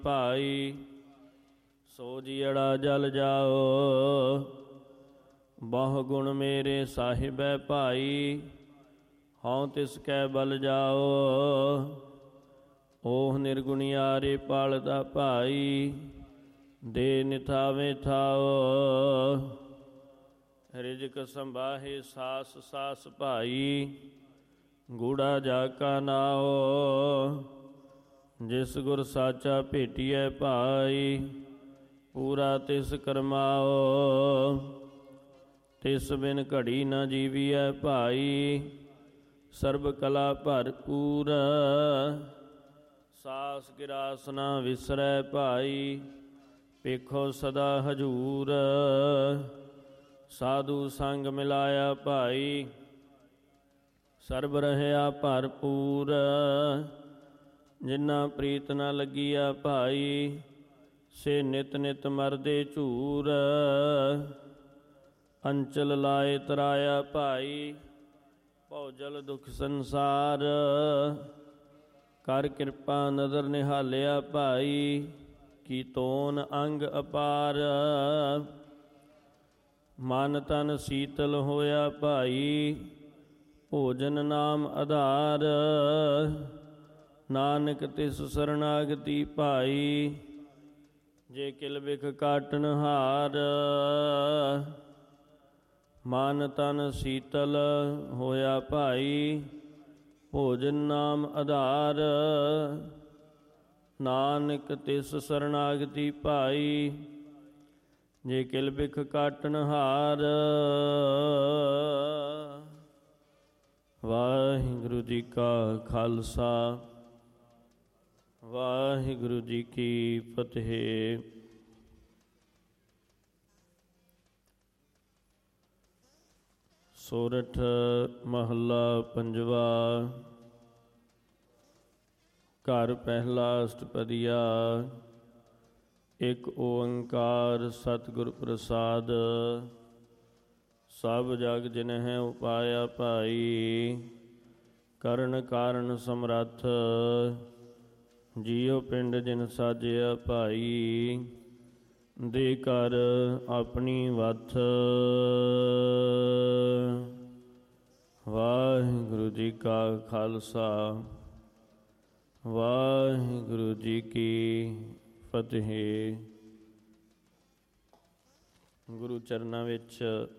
ਭਾਈ ਸੋ ਜੀੜਾ ਜਲ ਜਾਓ। ਬਹੁ ਗੁਣ ਮੇਰੇ ਸਾਹਿਬੈ ਭਾਈ, ਹਉ ਤਿਸ ਕੈ ਬਲ ਜਾਓ। ਓਹ ਨਿਰਗੁਣਿਆਰੇ ਪਾਲਦਾ ਭਾਈ, ਦੇ ਨਿਥਾਵੇ ਥਾਓ। ਰਿਜਕ ਸੰਭਾਹੇ ਸਾਸ ਸਾਸ ਭਾਈ, ਗੂੜਾ ਜਾ ਕਾ ਨਾਓ। ਜਿਸ ਗੁਰ ਸਾਚਾ ਭੇਟੀਐ ਭਾਈ, ਪੂਰਾ ਤਿਸ ਕਰਮਾਓ। ਤਿਸ ਬਿਨ ਘੜੀ ਨ ਜੀਵੀਐ ਭਾਈ, ਸਰਬ ਕਲਾ ਭਰਪੂਰ। ਸਾਸ ਗਿਰਾਸ ਨ ਵਿਸਰੈ ਭਾਈ, ਪੇਖੋ ਸਦਾ ਹਜੂਰ। ਸਾਧੂ ਸੰਗ ਮਿਲਾਇਆ ਭਾਈ, ਸਰਬ ਰਹਿਆ ਭਰਪੂਰ। ਜਿਨ੍ਹਾਂ ਪ੍ਰੀਤ ਨ ਲੱਗੀਆ ਭਾਈ, ਸੇ ਨਿਤ ਨਿਤ ਮਰਦੇ ਝੂਰ। ਅੰਚਲ ਲਾਏ ਤਰਾਇਆ ਭਾਈ, ਭਉਜਲ ਦੁਖ ਸੰਸਾਰ। ਕਰ ਕਿਰਪਾ ਨਦਰ ਨਿਹਾਲਿਆ ਭਾਈ, ਕੀ ਤੋਨ ਅੰਗ ਅਪਾਰ। ਮਨ ਤਨ ਸੀਤਲ ਹੋਇਆ ਭਾਈ, ਭੋਜਨ ਨਾਮ ਆਧਾਰ। ਨਾਨਕ ਤਿਸ ਸਰਨਾਗਤੀ ਭਾਈ, ਜੇ ਕਿਲ ਬਿਖ ਕਾਟਨ ਹਾਰ। ਮਨ ਤਨ ਸੀਤਲ ਹੋਇਆ ਭਾਈ, ਭੋਜਨ ਨਾਮ ਆਧਾਰ। ਨਾਨਕ ਤਿਸ ਸਰਨਾਗਤੀ ਭਾਈ, ਜੇ ਕਿਲ ਬਿਖ ਕਾਟਨ ਹਾਰ। ਵਾਹਿਗੁਰੂ ਜੀ ਕਾ ਖਾਲਸਾ, ਵਾਹਿਗੁਰੂ ਜੀ ਕੀ ਫਤਿਹ। ਸੋਰਠ ਮਹੱਲਾ ਪੰਜਵਾ। ਘਰ ਪਹਿਲਾ ਅਸ਼ਟਪਦੀਆ। ਇਕ ਓੰਕਾਰ ਸਤਿਗੁਰ ਪ੍ਰਸਾਦ, ਸਭ ਜਗ ਜਿਨਹਿ ਉਪਾਇਆ ਭਾਈ। ਕਰਨ ਕਾਰਨ ਸਮਰੱਥ, ਜੀਉ ਪਿੰਡ ਜਿਨ ਸਾਜਿਆ ਭਾਈ। ਦੇ ਕਰ ਆਪਣੀ ਵੱਥ। ਵਾਹਿਗੁਰੂ ਜੀ ਕਾ ਖਾਲਸਾ, ਵਾਹਿਗੁਰੂ ਜੀ ਕੀ ਫਤਿਹ। ਗੁਰੂ ਚਰਨਾਂ ਵਿੱਚ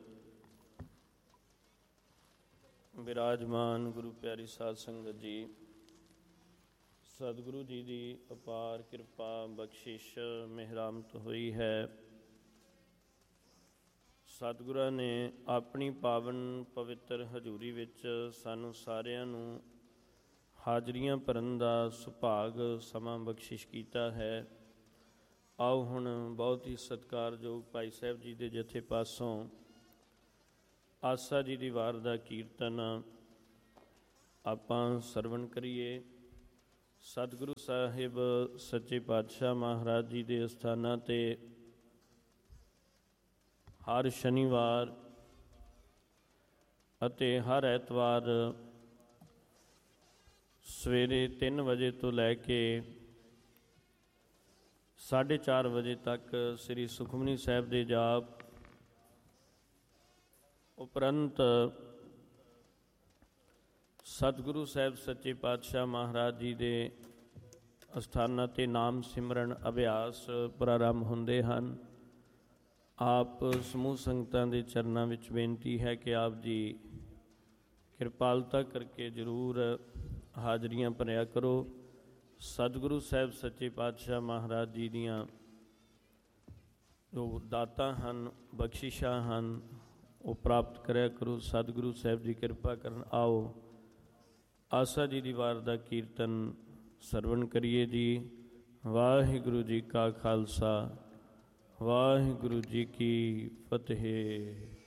ਬਿਰਾਜਮਾਨ ਗੁਰੂ ਪਿਆਰੀ ਸਾਧ ਸੰਗਤ ਜੀ, ਸਤਿਗੁਰੂ ਜੀ ਦੀ ਅਪਾਰ ਕਿਰਪਾ ਬਖਸ਼ਿਸ਼ ਮਿਹਰਾਮਤ ਹੋਈ ਹੈ। ਸਤਿਗੁਰਾਂ ਨੇ ਆਪਣੀ ਪਾਵਨ ਪਵਿੱਤਰ ਹਜ਼ੂਰੀ ਵਿੱਚ ਸਾਨੂੰ ਸਾਰਿਆਂ ਨੂੰ ਹਾਜ਼ਰੀਆਂ ਭਰਨ ਦਾ ਸੁਭਾਗ ਸਮਾਂ ਬਖਸ਼ਿਸ਼ ਕੀਤਾ ਹੈ। ਆਓ ਹੁਣ ਬਹੁਤ ਹੀ ਸਤਿਕਾਰਯੋਗ ਭਾਈ ਸਾਹਿਬ ਜੀ ਦੇ ਜਥੇ ਪਾਸੋਂ ਆਸਾ ਜੀ ਦੀ ਵਾਰ ਦਾ ਕੀਰਤਨ ਆਪਾਂ ਸਰਵਣ ਕਰੀਏ। ਸਤਿਗੁਰੂ ਸਾਹਿਬ ਸੱਚੇ ਪਾਤਸ਼ਾਹ ਮਹਾਰਾਜ ਜੀ ਦੇ ਅਸਥਾਨਾਂ 'ਤੇ ਹਰ ਸ਼ਨੀਵਾਰ ਅਤੇ ਹਰ ਐਤਵਾਰ ਸਵੇਰੇ 3 ਵਜੇ ਤੋਂ ਲੈ ਕੇ 4:30 ਵਜੇ ਤੱਕ ਸ੍ਰੀ ਸੁਖਮਨੀ ਸਾਹਿਬ ਦੇ ਜਾਪ ਉਪਰੰਤ ਸਤਿਗੁਰੂ ਸਾਹਿਬ ਸੱਚੇ ਪਾਤਸ਼ਾਹ ਮਹਾਰਾਜ ਜੀ ਦੇ ਅਸਥਾਨਾਂ 'ਤੇ ਨਾਮ ਸਿਮਰਨ ਅਭਿਆਸ ਪ੍ਰਾਰੰਭ ਹੁੰਦੇ ਹਨ। ਆਪ ਸਮੂਹ ਸੰਗਤਾਂ ਦੇ ਚਰਨਾਂ ਵਿੱਚ ਬੇਨਤੀ ਹੈ ਕਿ ਆਪ ਜੀ ਕਿਰਪਾਲਤਾ ਕਰਕੇ ਜ਼ਰੂਰ ਹਾਜ਼ਰੀਆਂ ਭਰਿਆ ਕਰੋ। ਸਤਿਗੁਰੂ ਸਾਹਿਬ ਸੱਚੇ ਪਾਤਸ਼ਾਹ ਮਹਾਰਾਜ ਜੀ ਦੀਆਂ ਜੋ ਦਾਤਾਂ ਹਨ, ਬਖਸ਼ਿਸ਼ਾਂ ਹਨ, ਉਹ ਪ੍ਰਾਪਤ ਕਰਿਆ ਕਰੋ। ਸਤਿਗੁਰੂ ਸਾਹਿਬ ਜੀ ਕਿਰਪਾ ਕਰਨ। ਆਓ ਆਸਾ ਜੀ ਦੀ ਵਾਰ ਦਾ ਕੀਰਤਨ ਸਰਵਣ ਕਰੀਏ ਜੀ। ਵਾਹਿਗੁਰੂ ਜੀ ਕਾ ਖਾਲਸਾ, ਵਾਹਿਗੁਰੂ ਜੀ ਕੀ ਫਤਿਹ।